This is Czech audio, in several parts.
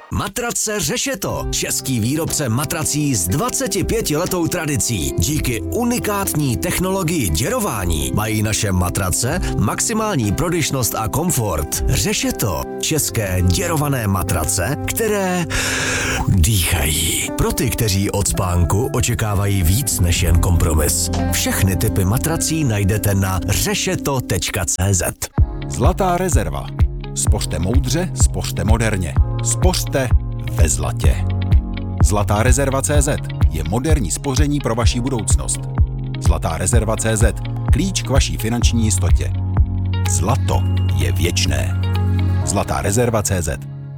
Matrace Řešeto, český výrobce matrací s 25letou tradicí. Díky unikátní technologii děrování mají naše matrace maximální prodyšnost a komfort. Řešeto, české děrované matrace, které dýchají. Pro ty, kteří od spánku očekávají víc než jen kompromis. Všechny typy matrací najdete na řešeto.cz. Zlatá rezerva. Spořte moudře, spořte moderně. Spořte ve zlatě. Zlatá rezerva.cz je moderní spoření pro vaši budoucnost. Zlatá rezerva.cz, klíč k vaší finanční jistotě. Zlato je věčné. Zlatá rezerva.cz.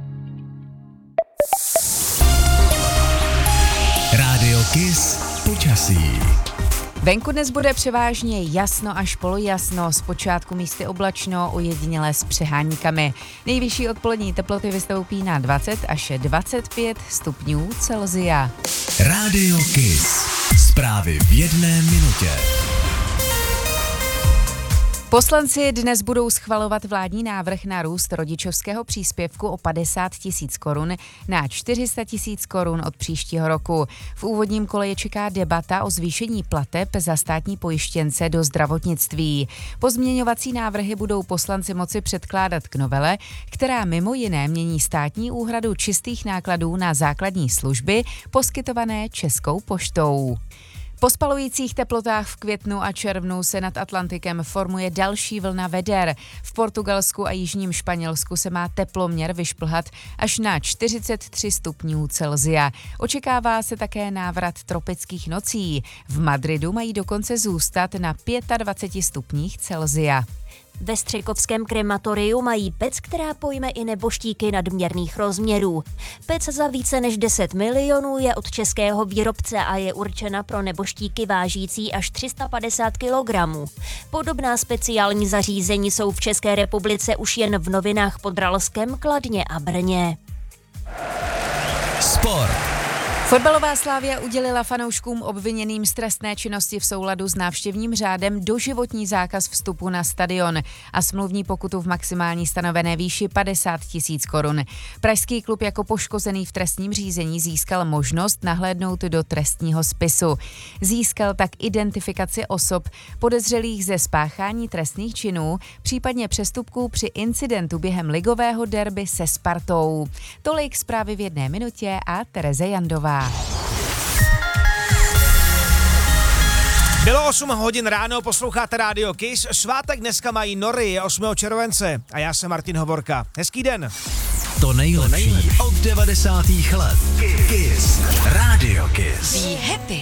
Rádio Kiss počasí. Venku dnes bude převážně jasno až polojasno, zpočátku místy oblačno, ojedinělé s přeháníkami. Nejvyšší odpolední teploty vystoupí na 20 až 25 stupňů Celsia. Rádio Kiss. Zprávy v 1 minutě. Poslanci dnes budou schvalovat vládní návrh na růst rodičovského příspěvku o 50 000 korun na 400 000 korun od příštího roku. V úvodním kole je čeká debata o zvýšení plateb za státní pojištěnce do zdravotnictví. Pozměňovací návrhy budou poslanci moci předkládat k novele, která mimo jiné mění státní úhradu čistých nákladů na základní služby poskytované Českou poštou. Po spalujících teplotách v květnu a červnu se nad Atlantikem formuje další vlna veder. V Portugalsku a jižním Španělsku se má teploměr vyšplhat až na 43 stupňů Celsia. Očekává se také návrat tropických nocí. V Madridu mají dokonce zůstat na 25 stupních Celsia. Ve Střekovském krematoriu mají pec, která pojme i neboštíky nadměrných rozměrů. Pec za více než 10 milionů je od českého výrobce a je určena pro neboštíky vážící až 350 kg. Podobná speciální zařízení jsou v České republice už jen v Novinách Podralském, Kladně a Brně. Sport. Fotbalová Slavia udělila fanouškům obviněným z trestné činnosti v souladu s návštěvním řádem doživotní zákaz vstupu na stadion a smluvní pokutu v maximální stanovené výši 50 000 korun. Pražský klub jako poškozený v trestním řízení získal možnost nahlédnout do trestního spisu. Získal tak identifikaci osob podezřelých ze spáchání trestných činů, případně přestupků při incidentu během ligového derby se Spartou. Tolik zprávy v 1 minutě a Tereze Jandová. Bylo 8 hodin ráno, posloucháte Rádio Kiss. Svátek dneska mají Nory, je 8. července a já jsem Martin Hovorka. Hezký den. To nejlepší od 90. let. Kiss. Rádio Kiss. Be happy.